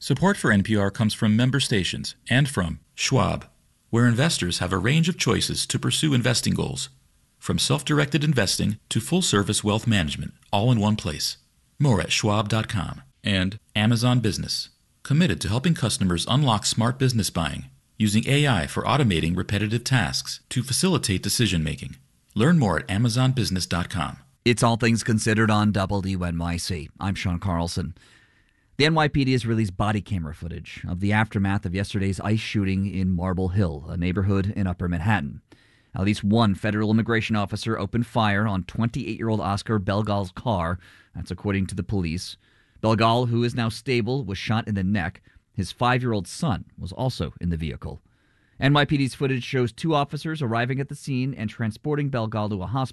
Support for NPR comes from member stations and from Schwab, where investors have a range of choices to pursue investing goals, from self-directed investing to full-service wealth management, all in one place. More at schwab.com. And Amazon Business, committed to helping customers unlock smart business buying, using AI for automating repetitive tasks to facilitate decision-making. Learn more at amazonbusiness.com. It's All Things Considered on WNYC. I'm Sean Carlson. The NYPD has released body camera footage of the aftermath of yesterday's ICE shooting in Marble Hill, a neighborhood in Upper Manhattan. At least one federal immigration officer opened fire on 28-year-old Oscar Belgal's car. That's according to the police. Belgal, who is now stable, was shot in the neck. His 5-year-old son was also in the vehicle. NYPD's footage shows two officers arriving at the scene and transporting Belgal to a hospital.